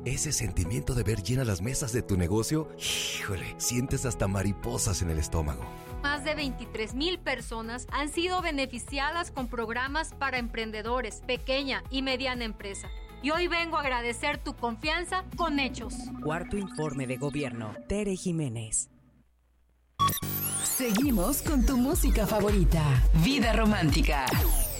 Ese sentimiento de ver llenas las mesas de tu negocio, híjole, sientes hasta mariposas en el estómago. Más de 23,000 personas han sido beneficiadas con programas para emprendedores, pequeña y mediana empresa. Y hoy vengo a agradecer tu confianza con hechos. Cuarto informe de gobierno. Tere Jiménez. Seguimos con tu música favorita. Vida Romántica.